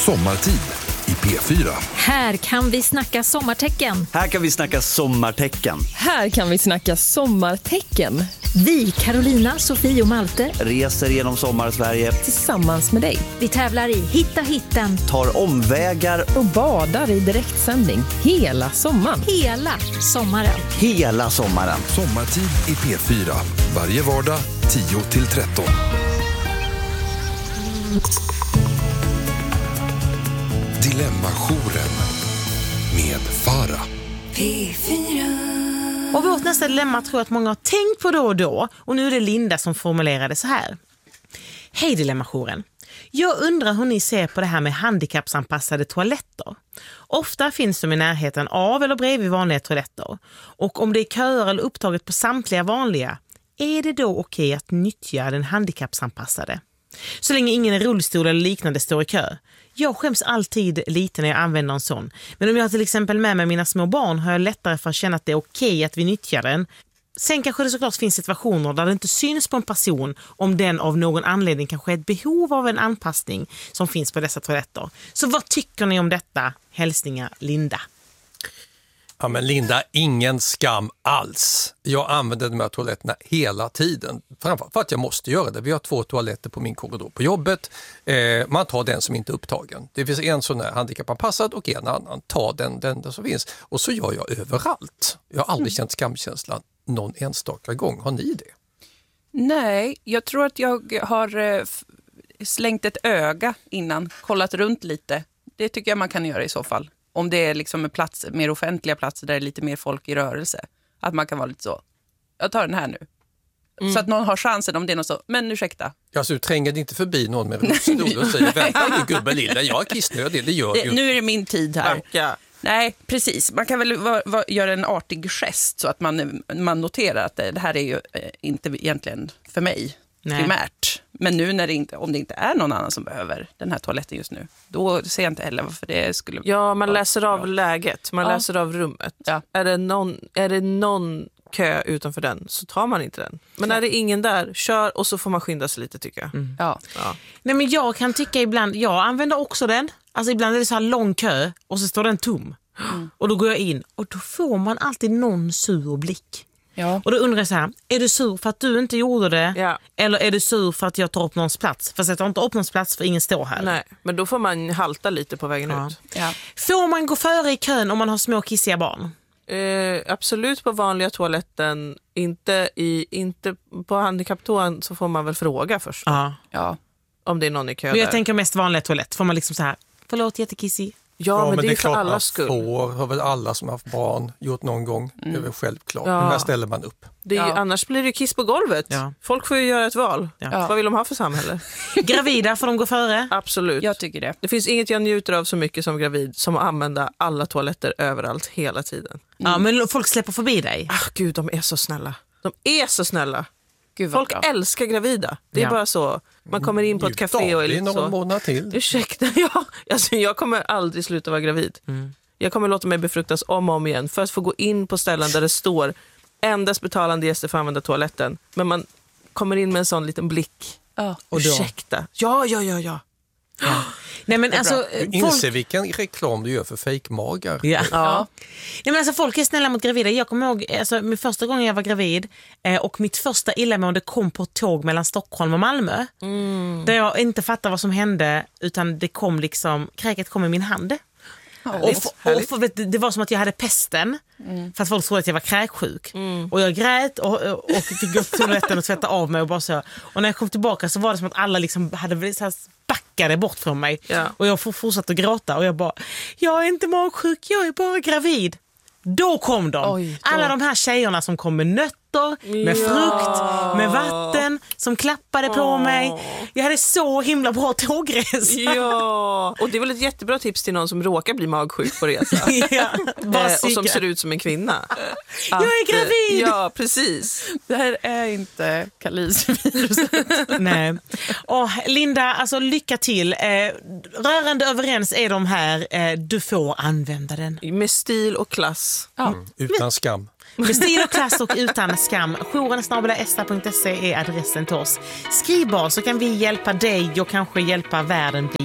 Sommartid i P4. Här kan vi snacka sommartecken. Här kan vi snacka sommartecken. Här kan vi snacka sommartecken. Vi, Carolina, Sofie och Malte, Reser genom sommar-Sverige. Tillsammans med dig. vi tävlar i Hitta hitten Tar omvägar Och badar i direktsändning hela sommaren. hela sommaren. hela sommaren. Sommartid i P4. Varje vardag 10-13. Dilemma-jouren med Farah. Och vårt nästa dilemma tror jag att många har tänkt på då och då. Och nu är det Linda som formulerade så här. Hej Dilemma-jouren. Jag undrar hur ni ser på det här med handikappsanpassade toaletter. Ofta finns de i närheten av eller bredvid vanliga toaletter. Och om det är köer eller upptaget på samtliga vanliga, är det då okej att nyttja den handikappsanpassade? Så länge ingen i rullstol eller liknande står i kö. Jag skäms alltid lite när jag använder en sån. Men om jag till exempel med mig mina små barn har jag lättare för att känna att det är okej att vi nyttjar den. Sen kanske det såklart finns situationer där det inte syns på en person om den av någon anledning kanske är ett behov av en anpassning som finns på dessa toaletter. Så vad tycker ni om detta? Hälsningar Linda. Ja, men Linda, ingen skam alls. Jag använder de här toaletterna hela tiden. Framförallt för att jag måste göra det. Vi har 2 toaletter på min korridor på jobbet. Man tar den som inte är upptagen. Det finns en sån här handikappanpassad och en annan. Ta den som finns. Och så gör jag överallt. Jag har aldrig känt skamkänslan någon enstaka gång. Har ni det? Nej, jag tror att jag har slängt ett öga innan, kollat runt lite. Det tycker jag man kan göra i så fall. Om det är liksom en plats, mer offentliga platser där det är lite mer folk i rörelse. Att man kan vara lite så, jag tar den här nu. Så att någon har chansen om det är något så, men ursäkta. Alltså, du tränger inte förbi någon med rullstol och säger, vänta nu gubbe lilla, jag är kissnödig, det gör du. Nu är det min tid här. Backa. Nej, precis. Man kan väl göra en artig gest så att man noterar att det här är ju inte egentligen för mig primärt. Men nu när om det inte är någon annan som behöver den här toaletten just nu, då ser jag inte heller varför det skulle... Ja, man läser av läget, man läser av rummet. Ja. Är det någon kö utanför den så tar man inte den. Men är det ingen där, kör och så får man skynda sig lite tycker jag. Ja. Nej, men jag kan tycka ibland, jag använder också den. Alltså ibland är det så här lång kö och så står den tom. Och då går jag in och då får man alltid någon sur blick. Ja. Och då undrar jag så här, är du sur för att du inte gjorde det? Ja. Eller är du sur för att jag tar upp någons plats? För jag tar inte upp någons plats för ingen står här. Nej, men då får man halta lite på vägen ut. Ja. Får man gå före i kön om man har små kissiga barn? Absolut på vanliga toaletten, inte på handikapptoan så får man väl fråga först. Ja. Om det är någon i kö Men jag där. tänker mest vanliga toalett. Får man liksom så här, förlåt jättekissig. Ja, men det är för klart allas skull. har väl alla som har haft barn gjort någon gång. Det är väl självklart. Ja. Men här ställer man upp. Det är ju, annars blir det ju kiss på golvet. Ja. Folk får ju göra ett val. Ja. Vad vill de ha för samhälle? Gravida, får de gå före? Absolut. Jag tycker det. Det finns inget jag njuter av så mycket som gravid som att använda alla toaletter överallt hela tiden. Ja, men folk släpper förbi dig. Gud, de är så snälla. De är så snälla. Gud, vad Folk bra. älskar gravida. Det är bara så. Man kommer in på ett café och är det är lite någon så. månad till. Ursäkta, jag kommer aldrig sluta vara gravid. Jag kommer låta mig befruktas om och om igen för att få gå in på ställen där det står endast betalande gäster får använda toaletten. Men man kommer in med en sån liten blick. Och då? Ursäkta. Ja. Nej, men alltså, Du inser vilken reklam du gör för fejkmagar. Ja. Nej, men alltså, folk är snälla mot gravida. Jag kommer ihåg min första gången jag var gravid och mitt första illamående kom på ett tåg mellan Stockholm och Malmö. Där jag inte fattade vad som hände utan det kom liksom, kräket kom i min hand. Det var som att jag hade pesten för att folk trodde att jag var kräksjuk. Och jag grät och fick gå till toaletten och tvätta av mig och bara så. Och när jag kom tillbaka så var det som att alla liksom hade så här backade bort från mig. Och jag fortsatte att gråta och jag bara, jag är inte magsjuk, jag är bara gravid. Då kom de. Alla de här tjejerna som kom med nötter, med frukt, med vatten, som klappade på mig. Jag hade så himla bra tågresa. Ja, och det är väl ett jättebra tips till någon som råkar bli magsjuk på resa. Och som ser ut som en kvinna. Jag är gravid! Ja, precis. Det här är inte kalisviruset. Nej. Linda, alltså lycka till. Rörande överens är de här. Du får använda den. Med stil och klass. Utan skam. Med stil och klass och utan skam. jouren@esta.se är adressen till oss. Skriv bara så kan vi hjälpa dig och kanske hjälpa världen bli